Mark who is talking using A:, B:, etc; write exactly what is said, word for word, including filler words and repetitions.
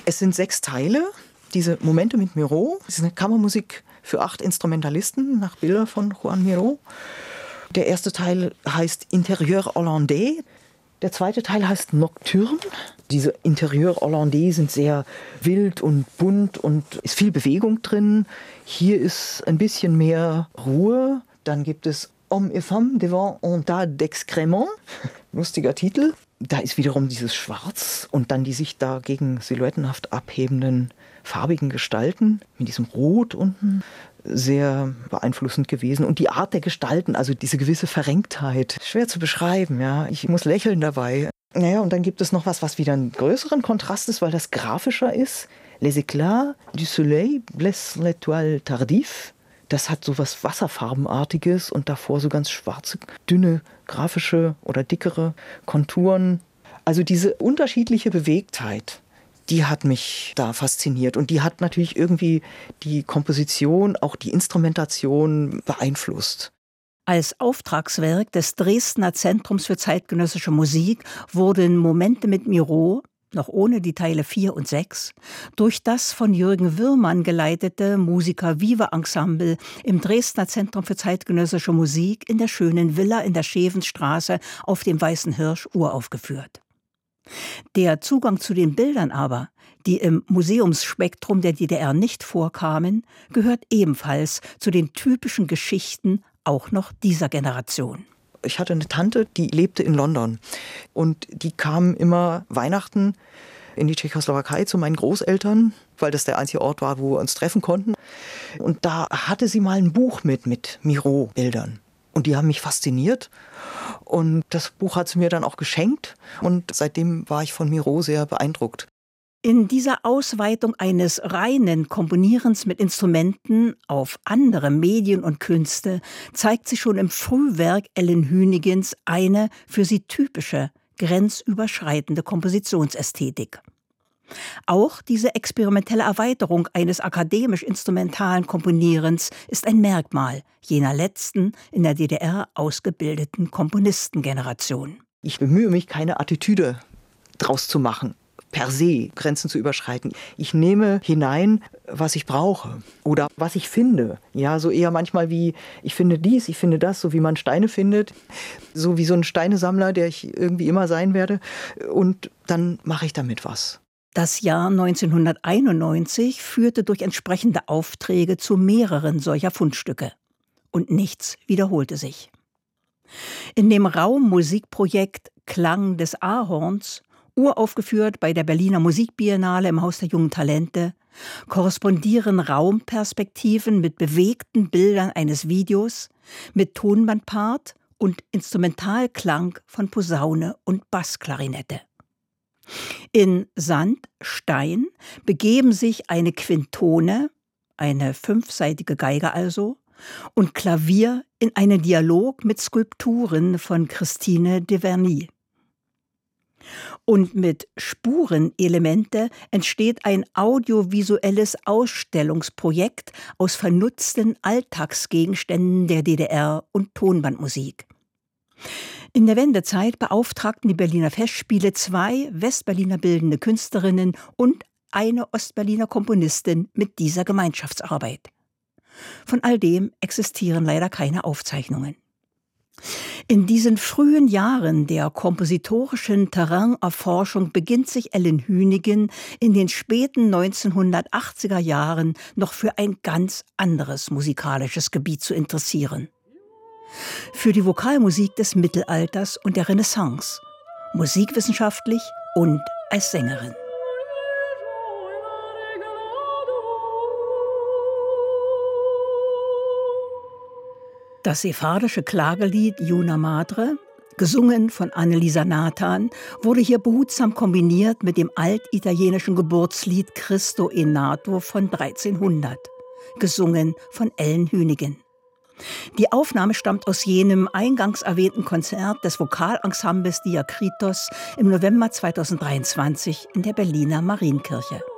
A: Es sind sechs Teile. Diese Momente mit Miró, das ist eine Kammermusik für acht Instrumentalisten nach Bildern von Joan Miró. Der erste Teil heißt Intérieur Hollandais. Der zweite Teil heißt Nocturne. Diese Intérieur Hollandais sind sehr wild und bunt und ist viel Bewegung drin. Hier ist ein bisschen mehr Ruhe. Dann gibt es Homme et Femme devant un tas d'excréments. Lustiger Titel. Da ist wiederum dieses Schwarz und dann die sich dagegen silhouettenhaft abhebenden farbigen Gestalten mit diesem Rot unten. Sehr beeinflussend gewesen. Und die Art der Gestalten, also diese gewisse Verrenktheit, schwer zu beschreiben. Ja, ich muss lächeln dabei. Naja, und dann gibt es noch was, was wieder einen größeren Kontrast ist, weil das grafischer ist. Les éclats du soleil blessent l'étoile tardive. Das hat so was Wasserfarbenartiges und davor so ganz schwarze, dünne, grafische oder dickere Konturen. Also diese unterschiedliche Bewegtheit, die hat mich da fasziniert. Und die hat natürlich irgendwie die Komposition, auch die Instrumentation beeinflusst.
B: Als Auftragswerk des Dresdner Zentrums für zeitgenössische Musik wurden Momente mit Miró, noch ohne die Teile vier und sechs, durch das von Jürgen Würmann geleitete Musica-Viva-Ensemble im Dresdner Zentrum für zeitgenössische Musik in der schönen Villa in der Schevenstraße auf dem Weißen Hirsch uraufgeführt. Der Zugang zu den Bildern aber, die im Museumsspektrum der D D R nicht vorkamen, gehört ebenfalls zu den typischen Geschichten auch noch dieser Generation.
A: Ich hatte eine Tante, die lebte in London und die kam immer Weihnachten in die Tschechoslowakei zu meinen Großeltern, weil das der einzige Ort war, wo wir uns treffen konnten. Und da hatte sie mal ein Buch mit, mit Miró-Bildern. Und die haben mich fasziniert. Und das Buch hat sie mir dann auch geschenkt. Und seitdem war ich von Miró sehr beeindruckt.
B: In dieser Ausweitung eines reinen Komponierens mit Instrumenten auf andere Medien und Künste zeigt sich schon im Frühwerk Ellen Hünigens eine für sie typische, grenzüberschreitende Kompositionsästhetik. Auch diese experimentelle Erweiterung eines akademisch-instrumentalen Komponierens ist ein Merkmal jener letzten in der D D R ausgebildeten Komponistengeneration.
A: Ich bemühe mich, keine Attitüde draus zu machen, per se Grenzen zu überschreiten. Ich nehme hinein, was ich brauche oder was ich finde. Ja, so eher manchmal wie, ich finde dies, ich finde das, so wie man Steine findet. So wie so ein Steinesammler, der ich irgendwie immer sein werde. Und dann mache ich damit was.
B: Das Jahr neunzehnhunderteinundneunzig führte durch entsprechende Aufträge zu mehreren solcher Fundstücke. Und nichts wiederholte sich. In dem Raummusikprojekt Klang des Ahorns, uraufgeführt bei der Berliner Musikbiennale im Haus der jungen Talente, korrespondieren Raumperspektiven mit bewegten Bildern eines Videos, mit Tonbandpart und Instrumentalklang von Posaune und Bassklarinette. In Sand, Stein begeben sich eine Quintone, eine fünfseitige Geige also, und Klavier in einen Dialog mit Skulpturen von Christine de Verny. Und mit Spurenelemente entsteht ein audiovisuelles Ausstellungsprojekt aus vernutzten Alltagsgegenständen der D D R und Tonbandmusik. In der Wendezeit beauftragten die Berliner Festspiele zwei Westberliner bildende Künstlerinnen und eine Ostberliner Komponistin mit dieser Gemeinschaftsarbeit. Von all dem existieren leider keine Aufzeichnungen. In diesen frühen Jahren der kompositorischen Terrainerforschung beginnt sich Ellen Hünigen in den späten neunzehnhundertachtziger Jahren noch für ein ganz anderes musikalisches Gebiet zu interessieren. Für die Vokalmusik des Mittelalters und der Renaissance, musikwissenschaftlich und als Sängerin. Das sephardische Klagelied Juna Madre, gesungen von Annelisa Nathan, wurde hier behutsam kombiniert mit dem altitalienischen Geburtslied Cristo è nato von dreizehnhundert, gesungen von Ellen Hünigen. Die Aufnahme stammt aus jenem eingangs erwähnten Konzert des Vokalensembles Diakritos im November zweitausenddreiundzwanzig in der Berliner Marienkirche.